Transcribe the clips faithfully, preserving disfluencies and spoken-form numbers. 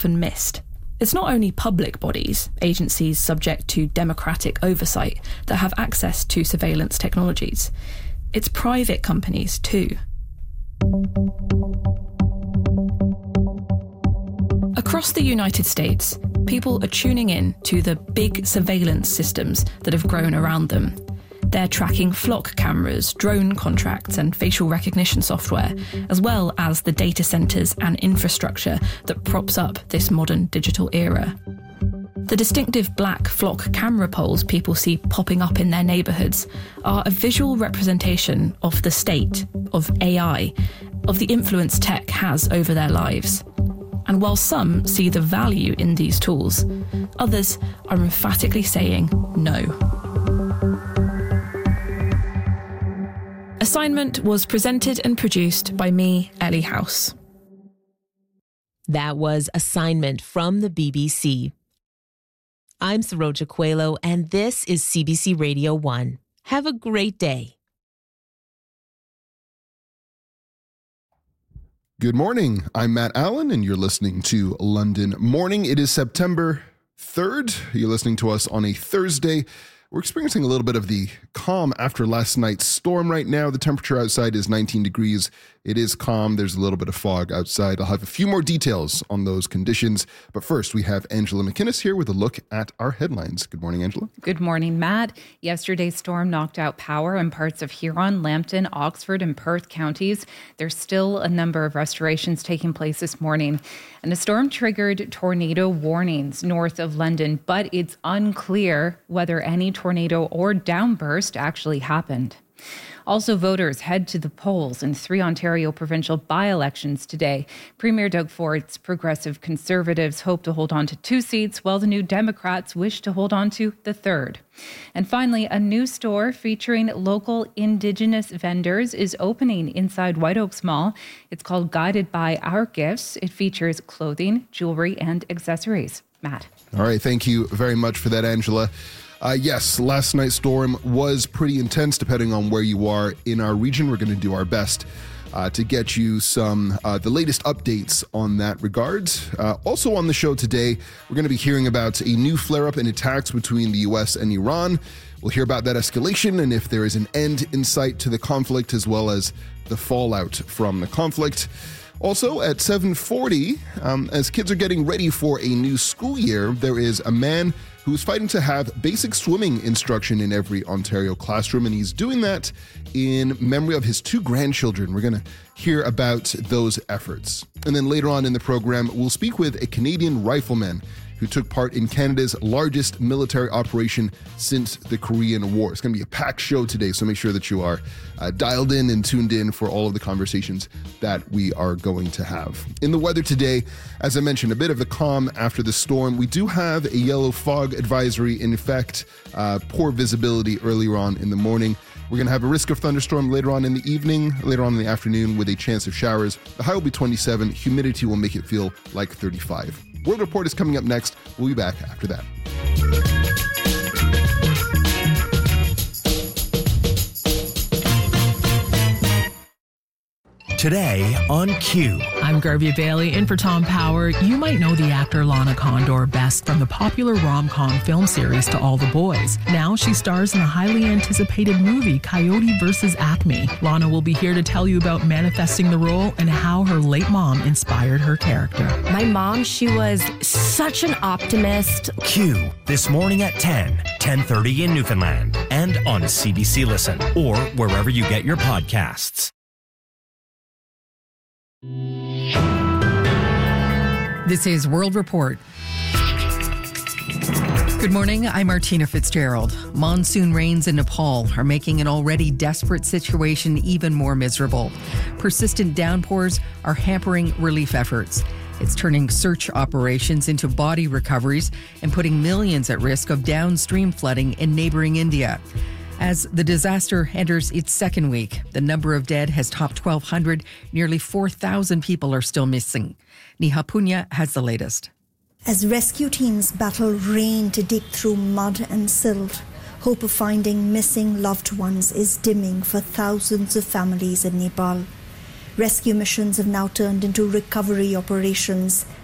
often missed. It's not only public bodies, agencies subject to democratic oversight, that have access to surveillance technologies. It's private companies too. Across the United States, people are tuning in to the big surveillance systems that have grown around them. They're tracking flock cameras, drone contracts and facial recognition software, as well as the data centres and infrastructure that props up this modern digital era. The distinctive black flock camera poles people see popping up in their neighbourhoods are a visual representation of the state, of A I, of the influence tech has over their lives. And while some see the value in these tools, others are emphatically saying no. Assignment was presented and produced by me, Ellie House. That was Assignment from the B B C. I'm Saroja Coelho, and this is C B C Radio one. Have a great day. Good morning. I'm Matt Allen, and you're listening to London Morning. It is September third. You're listening to us on a Thursday. We're experiencing a little bit of the calm after last night's storm right now. The temperature outside is nineteen degrees. It is calm. There's a little bit of fog outside. I'll have a few more details on those conditions. But first, we have Angela McInnes here with a look at our headlines. Good morning, Angela. Good morning, Matt. Yesterday's storm knocked out power in parts of Huron, Lambton, Oxford, and Perth counties. There's still a number of restorations taking place this morning. And the storm triggered tornado warnings north of London, but it's unclear whether any tornado or downburst actually happened. Also, voters head to the polls in three Ontario provincial by-elections today. Premier Doug Ford's Progressive Conservatives hope to hold on to two seats, while the New Democrats wish to hold on to the third. And finally, a new store featuring local Indigenous vendors is opening inside White Oaks Mall. It's called Guided by Our Gifts. It features clothing, jewelry, and accessories. Matt. All right, thank you very much for that, Angela. Uh, yes, last night's storm was pretty intense depending on where you are in our region. We're going to do our best uh, to get you some uh, the latest updates on that regard. Uh, also on the show today, we're going to be hearing about a new flare-up in attacks between the U S and Iran. We'll hear about that escalation and if there is an end in sight to the conflict, as well as the fallout from the conflict. Also, at seven forty, um, as kids are getting ready for a new school year, there is a man who is fighting to have basic swimming instruction in every Ontario classroom, and he's doing that in memory of his two grandchildren. We're going to hear about those efforts. And then later on in the program, we'll speak with a Canadian rifleman who took part in Canada's largest military operation since the Korean War. It's going to be a packed show today, so make sure that you are uh, dialed in and tuned in for all of the conversations that we are going to have. In the weather today, as I mentioned, a bit of a calm after the storm. We do have a yellow fog advisory in effect, uh, poor visibility earlier on in the morning. We're going to have a risk of thunderstorm later on in the evening, later on in the afternoon with a chance of showers. The high will be twenty-seven. Humidity will make it feel like thirty-five. World Report is coming up next. We'll be back after that. Today on Q. I'm Garvia Bailey, in for Tom Power. You might know the actor Lana Condor best from the popular rom-com film series To All the Boys. Now she stars in the highly anticipated movie Coyote versus Acme. Lana will be here to tell you about manifesting the role and how her late mom inspired her character. My mom, she was such an optimist. Q, this morning at ten, ten thirty in Newfoundland, and on C B C Listen, or wherever you get your podcasts. This is World Report. Good morning, I'm Martina Fitzgerald. Monsoon rains in Nepal are making an already desperate situation even more miserable. Persistent downpours are hampering relief efforts. It's turning search operations into body recoveries and putting millions at risk of downstream flooding in neighboring India. As the disaster enters its second week, the number of dead has topped twelve hundred. Nearly four thousand people are still missing. Neha Punya has the latest. As rescue teams battle rain to dig through mud and silt, hope of finding missing loved ones is dimming for thousands of families in Nepal. Rescue missions have now turned into recovery operations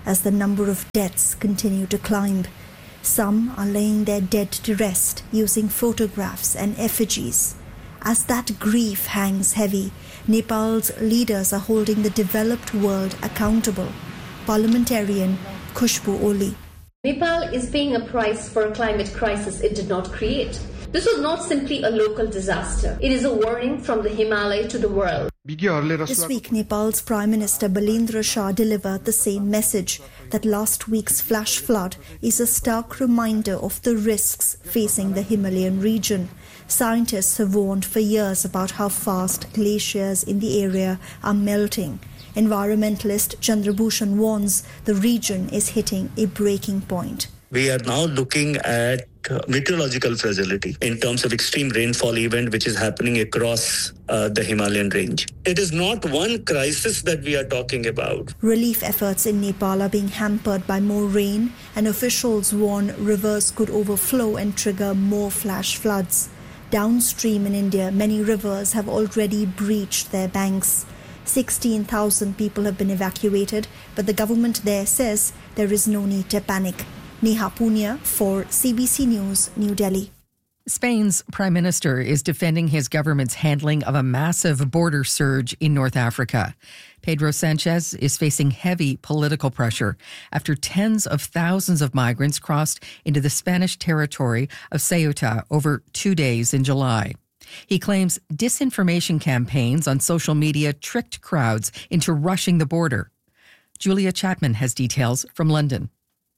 as the number of deaths continue to climb. Some are laying their dead to rest using photographs and effigies. As that grief hangs heavy, Nepal's leaders are holding the developed world accountable. Parliamentarian Khushbu Oli. Nepal is paying a price for a climate crisis it did not create. This was not simply a local disaster. It is a warning from the Himalaya to the world. This week, Nepal's Prime Minister Balendra Shah delivered the same message, that last week's flash flood is a stark reminder of the risks facing the Himalayan region. Scientists have warned for years about how fast glaciers in the area are melting. Environmentalist Chandrabhushan warns the region is hitting a breaking point. We are now looking at meteorological fragility in terms of extreme rainfall event which is happening across uh, the Himalayan range. It is not one crisis that we are talking about. Relief efforts in Nepal are being hampered by more rain, and officials warn rivers could overflow and trigger more flash floods. Downstream in India, many rivers have already breached their banks. sixteen thousand people have been evacuated, but the government there says there is no need to panic. Neha Punia for C B C News, New Delhi. Spain's prime minister is defending his government's handling of a massive border surge in North Africa. Pedro Sanchez is facing heavy political pressure after tens of thousands of migrants crossed into the Spanish territory of Ceuta over two days in July. He claims disinformation campaigns on social media tricked crowds into rushing the border. Julia Chapman has details from London.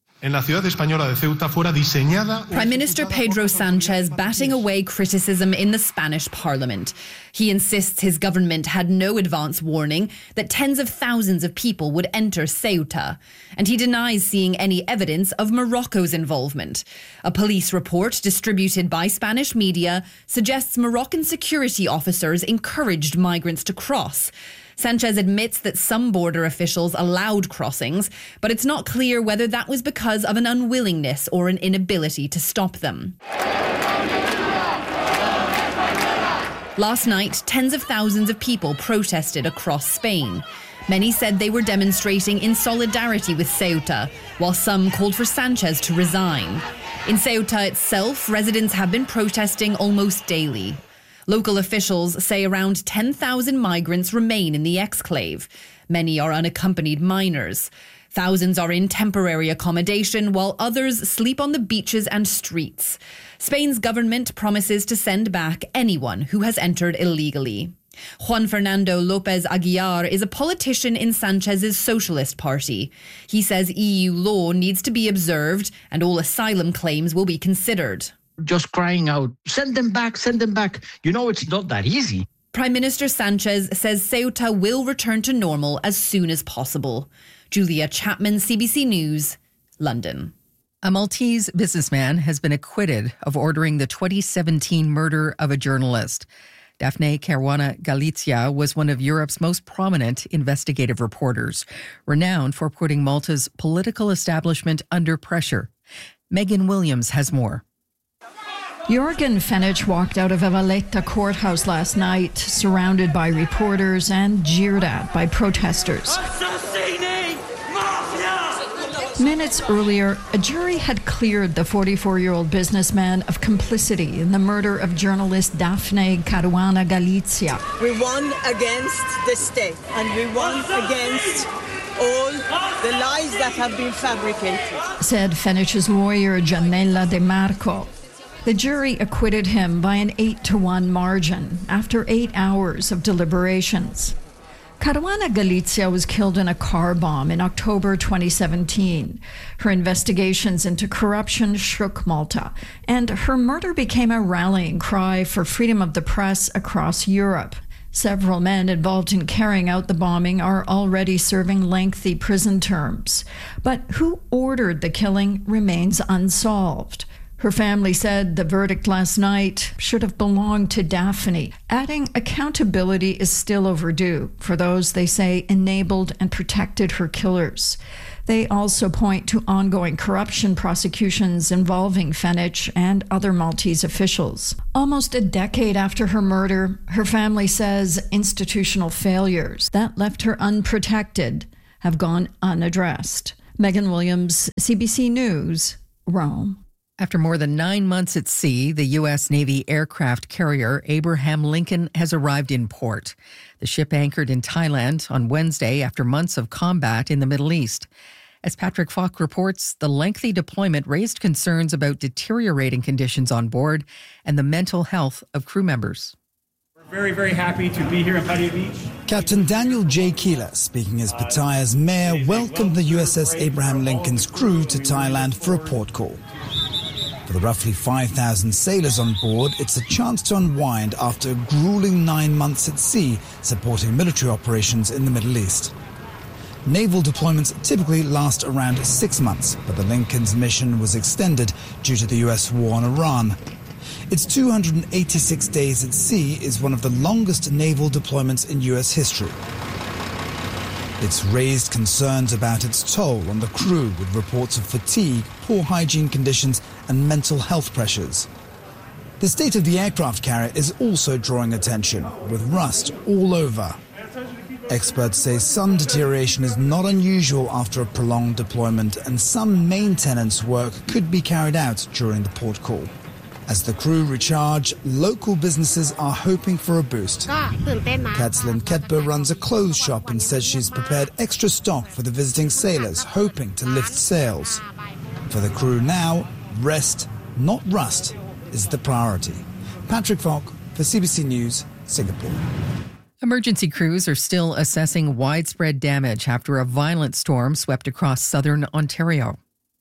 Prime Minister Pedro Sanchez batting away criticism in the Spanish parliament. He insists his government had no advance warning that tens of thousands of people would enter Ceuta, and he denies seeing any evidence of Morocco's involvement. A police report distributed by Spanish media suggests Moroccan security officers encouraged migrants to cross. Sanchez admits that some border officials allowed crossings, but it's not clear whether that was because of an unwillingness or an inability to stop them. Last night, tens of thousands of people protested across Spain. Many said they were demonstrating in solidarity with Ceuta, while some called for Sanchez to resign. In Ceuta itself, residents have been protesting almost daily. Local officials say around ten thousand migrants remain in the exclave. Many are unaccompanied minors. Thousands are in temporary accommodation, while others sleep on the beaches and streets. Spain's government promises to send back anyone who has entered illegally. Juan Fernando López Aguilar is a politician in Sanchez's Socialist Party. He says E U law needs to be observed and all asylum claims will be considered. Just crying out, send them back, send them back. You know, it's not that easy. Prime Minister Sanchez says Ceuta will return to normal as soon as possible. Julia Chapman, C B C News, London. A Maltese businessman has been acquitted of ordering the twenty seventeen murder of a journalist. Daphne Caruana Galizia was one of Europe's most prominent investigative reporters, renowned for putting Malta's political establishment under pressure. Megan Williams has more. Jorgen Fenech walked out of a Valletta courthouse last night, surrounded by reporters and jeered at by protesters. Minutes earlier, a jury had cleared the forty-four-year-old businessman of complicity in the murder of journalist Daphne Caruana Galizia. We won against the state, and we won against all the lies that have been fabricated, said Fenech's lawyer Gianella De Marco. The jury acquitted him by an eight to one margin after eight hours of deliberations. Caruana Galizia was killed in a car bomb in October twenty seventeen. Her investigations into corruption shook Malta, and her murder became a rallying cry for freedom of the press across Europe. Several men involved in carrying out the bombing are already serving lengthy prison terms. But who ordered the killing remains unsolved. Her family said the verdict last night should have belonged to Daphne, adding accountability is still overdue for those they say enabled and protected her killers. They also point to ongoing corruption prosecutions involving Fenech and other Maltese officials. Almost a decade after her murder, her family says institutional failures that left her unprotected have gone unaddressed. Megan Williams, C B C News, Rome. After more than nine months at sea, the U S Navy aircraft carrier Abraham Lincoln has arrived in port. The ship anchored in Thailand on Wednesday after months of combat in the Middle East. As Patrick Falk reports, the lengthy deployment raised concerns about deteriorating conditions on board and the mental health of crew members. We're very, very happy to be here in Pattaya Beach. Captain Daniel J. Keeler, speaking as Pattaya's mayor, welcomed the U S S Abraham Lincoln's crew to Thailand for a port call. For the roughly five thousand sailors on board, it's a chance to unwind after a grueling nine months at sea supporting military operations in the Middle East. Naval deployments typically last around six months, but the Lincoln's mission was extended due to the U S war on Iran. Its two hundred eighty-six days at sea is one of the longest naval deployments in U S history. It's raised concerns about its toll on the crew with reports of fatigue, poor hygiene conditions and mental health pressures. The state of the aircraft carrier is also drawing attention, with rust all over. Experts say some deterioration is not unusual after a prolonged deployment, and some maintenance work could be carried out during the port call. As the crew recharge, local businesses are hoping for a boost. Katslyn Ketber runs a clothes shop and says she's prepared extra stock for the visiting sailors, hoping to lift sales. For the crew now, rest, not rust, is the priority. Patrick Falk for C B C News, Singapore. Emergency crews are still assessing widespread damage after a violent storm swept across southern Ontario.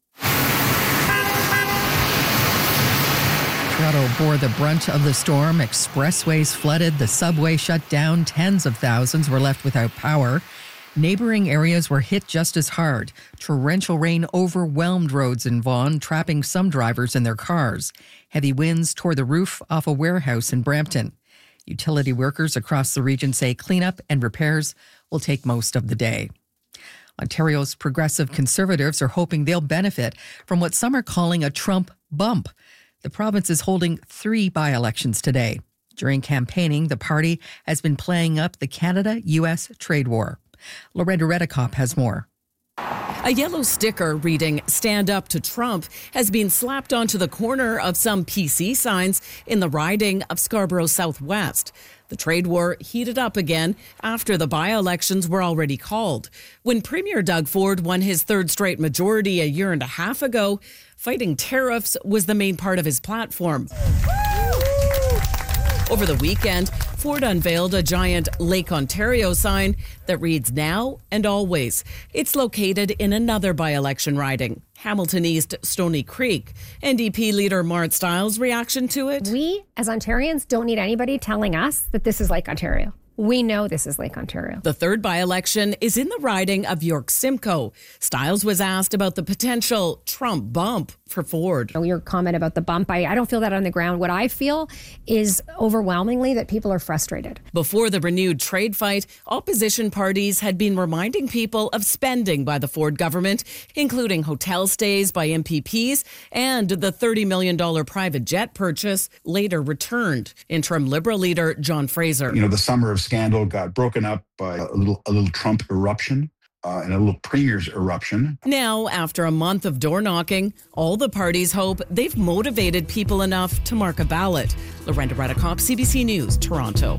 Toronto bore the brunt of the storm. Expressways flooded, the subway shut down, tens of thousands were left without power. Neighboring areas were hit just as hard. Torrential rain overwhelmed roads in Vaughan, trapping some drivers in their cars. Heavy winds tore the roof off a warehouse in Brampton. Utility workers across the region say cleanup and repairs will take most of the day. Ontario's progressive Conservatives are hoping they'll benefit from what some are calling a Trump bump. The province is holding three by-elections today. During campaigning, the party has been playing up the Canada-U S trade war. Loretta Redekop has more. A yellow sticker reading "Stand Up to Trump" has been slapped onto the corner of some P C signs in the riding of Scarborough Southwest. The trade war heated up again after the by-elections were already called. When Premier Doug Ford won his third straight majority a year and a half ago, fighting tariffs was the main part of his platform. Over the weekend, Ford unveiled a giant Lake Ontario sign that reads "Now and Always." It's located in another by-election riding, Hamilton East Stony Creek. N D P leader Mart Stiles' reaction to it? We, as Ontarians, don't need anybody telling us that this is Lake Ontario. We know this is Lake Ontario. The third by-election is in the riding of York Simcoe. Stiles was asked about the potential Trump bump for Ford. Your comment about the bump, I, I don't feel that on the ground. What I feel is overwhelmingly that people are frustrated. Before the renewed trade fight, opposition parties had been reminding people of spending by the Ford government, including hotel stays by M P Ps and the thirty million dollars private jet purchase later returned. Interim Liberal leader John Fraser. You know, the summer of scandal got broken up by a little, a little Trump eruption. Uh, and a little premier's eruption. Now, after a month of door knocking, all the parties hope they've motivated people enough to mark a ballot. Loretta Redekop, C B C News, Toronto.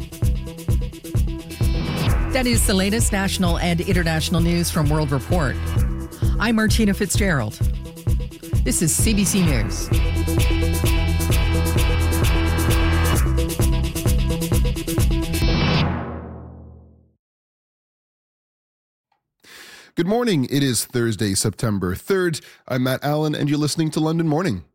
That is the latest national and international news from World Report. I'm Martina Fitzgerald. This is C B C News. Good morning. It is Thursday, September third. I'm Matt Allen, and you're listening to London Morning.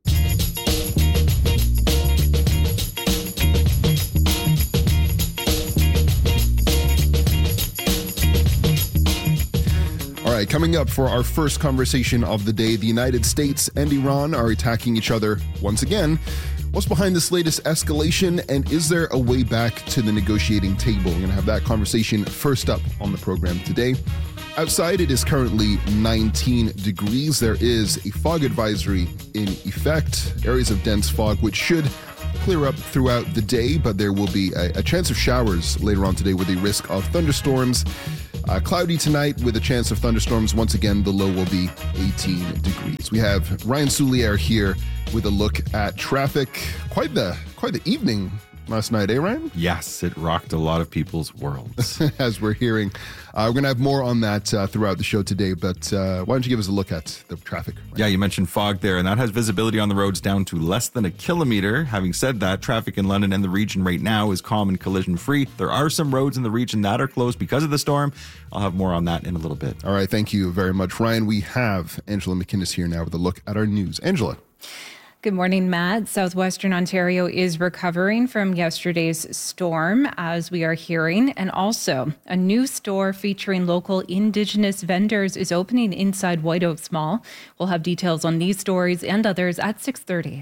All right, coming up for our first conversation of the day, the United States and Iran are attacking each other once again. What's behind this latest escalation, and is there a way back to the negotiating table? We're going to have that conversation first up on the program today. Outside, it is currently nineteen degrees. There is a fog advisory in effect, areas of dense fog, which should clear up throughout the day, but there will be a, a chance of showers later on today with a risk of thunderstorms. Uh, cloudy tonight with a chance of thunderstorms. Once again, the low will be eighteen degrees. We have Ryan Soulier here with a look at traffic. Quite the quite the evening last night, eh, Ryan? Yes, it rocked a lot of people's worlds. As we're hearing. Uh, we're going to have more on that uh, throughout the show today, but uh, why don't you give us a look at the traffic? Right? Yeah, you mentioned fog there, and that has visibility on the roads down to less than a kilometer. Having said that, traffic in London and the region right now is calm and collision-free. There are some roads in the region that are closed because of the storm. I'll have more on that in a little bit. All right, thank you very much, Ryan. We have Angela McInnes here now with a look at our news. Angela. Good morning, Matt. Southwestern Ontario is recovering from yesterday's storm, as we are hearing. And also, a new store featuring local Indigenous vendors is opening inside White Oaks Mall. We'll have details on these stories and others at six thirty.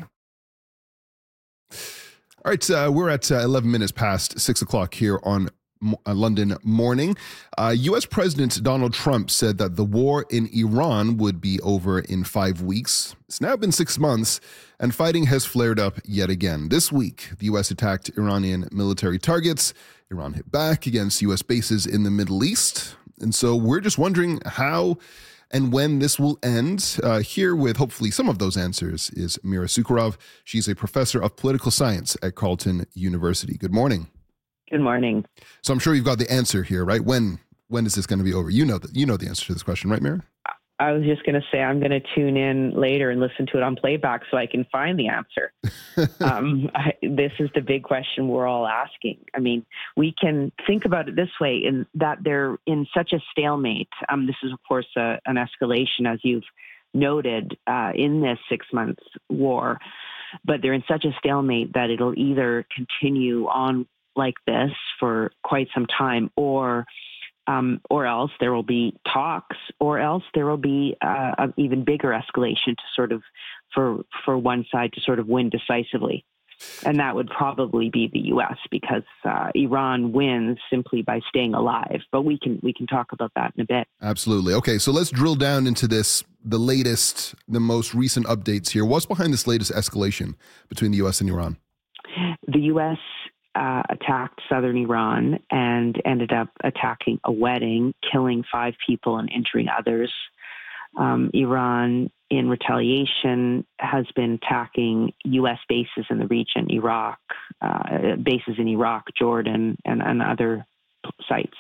All right, uh, we're at uh, eleven minutes past six o'clock here on Uh, London Morning. Uh, U S President Donald Trump said that the war in Iran would be over in five weeks. It's now been six months, and fighting has flared up yet again. This week, the U S attacked Iranian military targets. Iran hit back against U S bases in the Middle East. And so we're just wondering how and when this will end. Uh, here with hopefully some of those answers is Mira Sukharov. She's a professor of political science at Carleton University. Good morning. Good morning. So I'm sure you've got the answer here, right? When when is this going to be over? You know that you know the answer to this question, right, Mira? I was just going to say I'm going to tune in later and listen to it on playback so I can find the answer. um, I, this is the big question we're all asking. I mean, we can think about it this way: in that they're in such a stalemate. Um, this is, of course, a, an escalation, as you've noted, uh, in this six-month war. But they're in such a stalemate that it'll either continue on like this for quite some time, or um, or else there will be talks, or else there will be uh, an even bigger escalation to sort of for for one side to sort of win decisively. And that would probably be the U S because uh, Iran wins simply by staying alive. But we can we can talk about that in a bit. Absolutely. Okay, so let's drill down into this, the latest, the most recent updates here. What's behind this latest escalation between the U S and Iran? The U S Uh, attacked southern Iran and ended up attacking a wedding, killing five people and injuring others. Um, Iran, in retaliation, has been attacking U S bases in the region, Iraq, uh, bases in Iraq, Jordan, and, and other sites.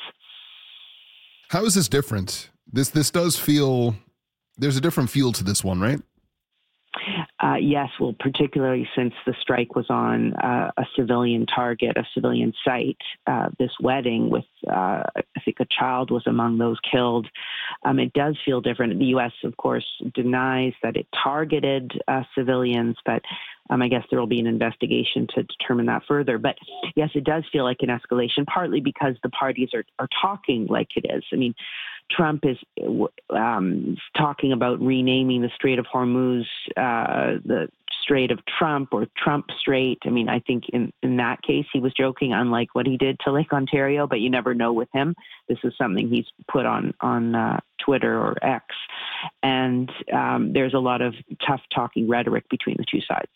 How is this different? This this does feel, there's a different feel to this one, right? Uh, yes, well, particularly since the strike was on uh, a civilian target, a civilian site. Uh, this wedding with, uh, I think a child was among those killed. Um, it does feel different. The U S, of course, denies that it targeted uh, civilians, but um, I guess there will be an investigation to determine that further. But yes, it does feel like an escalation, partly because the parties are, are talking like it is. I mean, Trump is um, talking about renaming the Strait of Hormuz uh, the Strait of Trump or Trump Strait. I mean, I think in, in that case, he was joking, unlike what he did to Lake Ontario, but you never know with him. This is something he's put on, on uh, Twitter or X. And um, there's a lot of tough talking rhetoric between the two sides.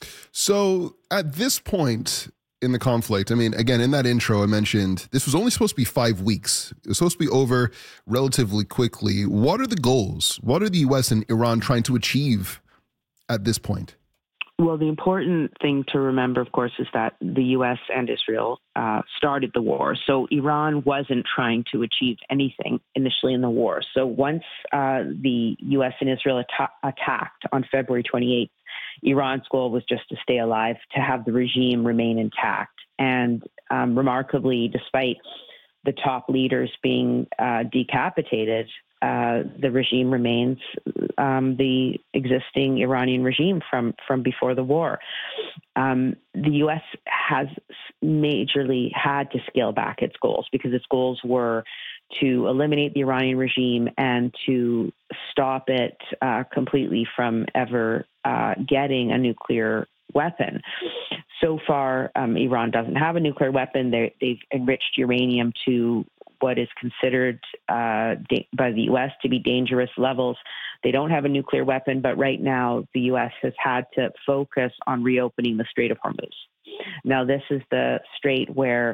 So at this point in the conflict, I mean, again, in that intro, I mentioned this was only supposed to be five weeks. It was supposed to be over relatively quickly. What are the goals? What are the U S and Iran trying to achieve at this point? Well, the important thing to remember, of course, is that the U S and Israel uh, started the war. So Iran wasn't trying to achieve anything initially in the war. So once uh, the U S and Israel at- attacked on February twenty-eighth, Iran's goal was just to stay alive, to have the regime remain intact. And um, remarkably, despite the top leaders being uh, decapitated, uh, the regime remains um, the existing Iranian regime from, from before the war. Um, the U S has majorly had to scale back its goals because its goals were to eliminate the Iranian regime and to stop it uh, completely from ever uh, getting a nuclear weapon. So far, um, Iran doesn't have a nuclear weapon. They, they've enriched uranium to what is considered uh, da- by the U S to be dangerous levels. They don't have a nuclear weapon, but right now the U S has had to focus on reopening the Strait of Hormuz. Now, this is the strait where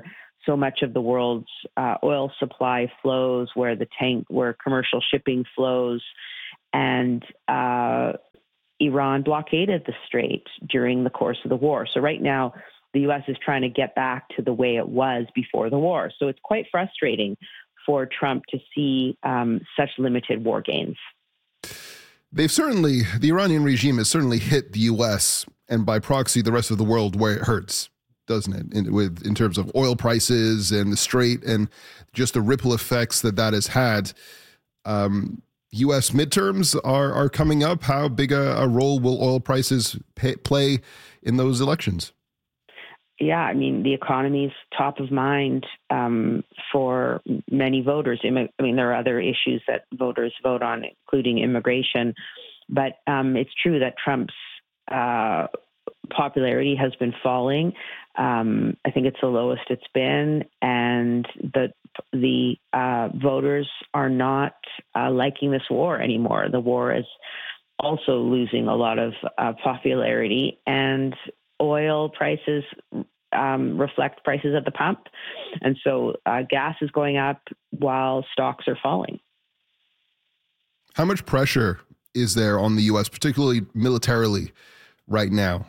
so much of the world's uh, oil supply flows, where the tank, where commercial shipping flows, and uh, Iran blockaded the strait during the course of the war. So right now, the U S is trying to get back to the way it was before the war. So it's quite frustrating for Trump to see um, such limited war gains. They've certainly, the Iranian regime has certainly hit the U S and by proxy the rest of the world where it hurts, doesn't it? In, with in terms of oil prices and the strait and just the ripple effects that that has had. Um, U S midterms are are coming up. How big a, a role will oil prices pay, play in those elections? Yeah, I mean, the economy is top of mind um, for many voters. I mean, there are other issues that voters vote on, including immigration. But um, it's true that Trump's uh, popularity has been falling. Um, I think it's the lowest it's been, and the the uh, voters are not uh, liking this war anymore. The war is also losing a lot of uh, popularity, and oil prices um, reflect prices at the pump, and so uh, gas is going up while stocks are falling. How much pressure is there on the U S, particularly militarily, right now?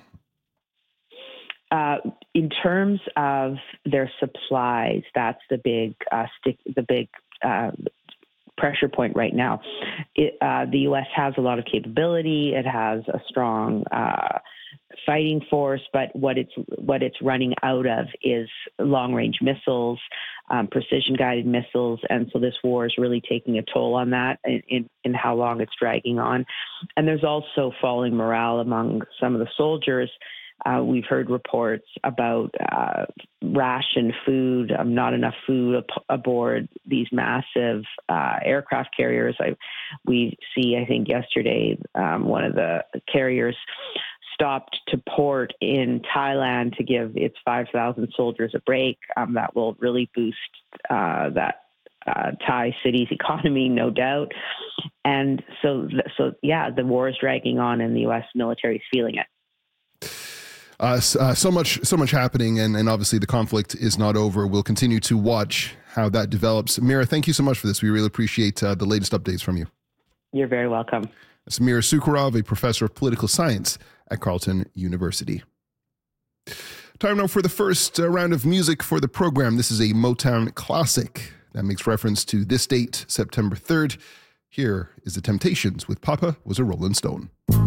Uh, in terms of their supplies, that's the big uh, stick, the big uh, pressure point right now. It, uh, the U S has a lot of capability. It has a strong uh, fighting force, but what it's what it's running out of is long-range missiles, um, precision-guided missiles, and so this war is really taking a toll on that in, in, in how long it's dragging on. And there's also falling morale among some of the soldiers. Uh, we've heard reports about uh, ration food, um, not enough food ab- aboard these massive uh, aircraft carriers. I, we see, I think yesterday, um, one of the carriers stopped to port in Thailand to give its five thousand soldiers a break. Um, that will really boost uh, that uh, Thai city's economy, no doubt. And so, so yeah, the war is dragging on, and the U S military is feeling it. Uh, uh, so much, so much happening, and, and obviously the conflict is not over. We'll continue to watch how that develops. Mira, thank you so much for this. We really appreciate uh, the latest updates from you. You're very welcome. That's Mira Sukharov, a professor of political science at Carleton University. Time now for the first uh, round of music for the program. This is a Motown classic that makes reference to this date, September third. Here is The Temptations with Papa Was a Rolling Stone.